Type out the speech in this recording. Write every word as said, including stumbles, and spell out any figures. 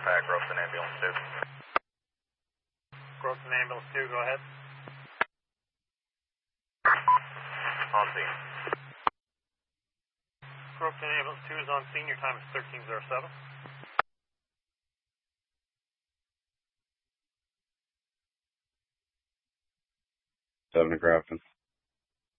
Uh, Groveton Ambulance two. Groveton Ambulance two, go ahead. On scene. Groveton Ambulance two is on scene. Your time is thirteen oh seven. seven to Grafton.